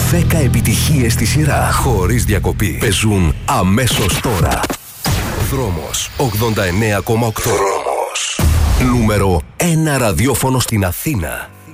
10 επιτυχίες στη σειρά, χωρίς διακοπή. Παίζουν αμέσως τώρα. Δρόμος 89,8. Δρόμος. Νούμερο 1 ραδιόφωνο στην Αθήνα.